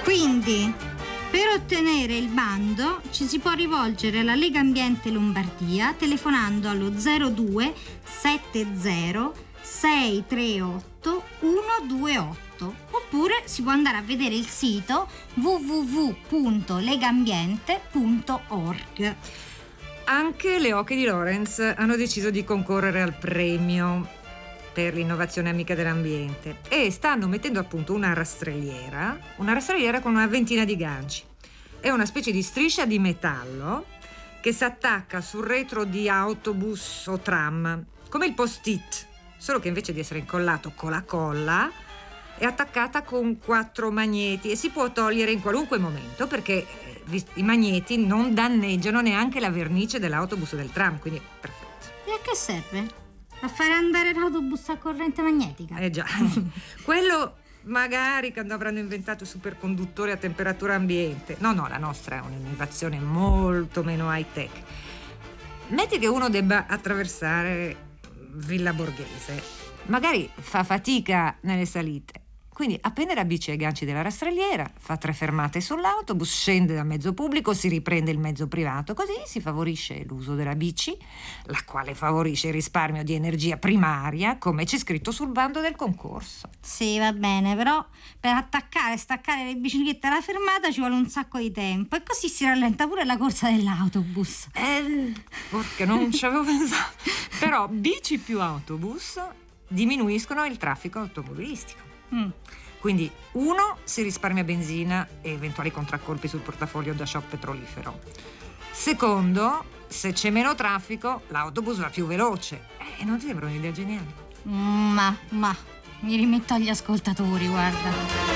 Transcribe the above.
Quindi, per ottenere il bando ci si può rivolgere alla Lega Ambiente Lombardia telefonando allo 02 70 638 128, oppure si può andare a vedere il sito www.legambiente.org. Anche le Oche di Lorenz hanno deciso di concorrere al premio per l'innovazione amica dell'ambiente e stanno mettendo a punto una rastrelliera con una ventina di ganci. È una specie di striscia di metallo che si attacca sul retro di autobus o tram, come il post-it, solo che invece di essere incollato con la colla è attaccata con 4 magneti e si può togliere in qualunque momento, perché i magneti non danneggiano neanche la vernice dell'autobus o del tram, quindi perfetto. E a che serve? A fare andare l'autobus a corrente magnetica? Già. Quello magari quando avranno inventato il superconduttore a temperatura ambiente. No, la nostra è un'innovazione molto meno high tech. Metti che uno debba attraversare Villa Borghese, magari fa fatica nelle salite, quindi appende la bici ai ganci della rastrelliera, fa 3 fermate sull'autobus, scende dal mezzo pubblico, si riprende il mezzo privato, così si favorisce l'uso della bici, la quale favorisce il risparmio di energia primaria, come c'è scritto sul bando del concorso. Sì, va bene, però per attaccare e staccare le biciclette alla fermata ci vuole un sacco di tempo e così si rallenta pure la corsa dell'autobus. Perché non ci avevo pensato. Però bici più autobus diminuiscono il traffico automobilistico. Quindi 1, si risparmia benzina e eventuali contraccolpi sul portafoglio da shock petrolifero. 2, se c'è meno traffico l'autobus va più veloce. Non ti sembra un'idea geniale? Ma mi rimetto agli ascoltatori, guarda.